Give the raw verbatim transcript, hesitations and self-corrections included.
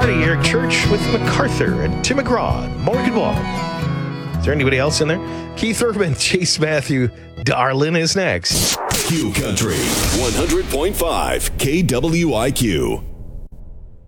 Marty, Eric Church with MacArthur, and Tim McGraw, and Morgan Wallen. Is there anybody else in there? Keith Urban, Chase Matthew, Darlin is next. Q Country one hundred point five K W I Q.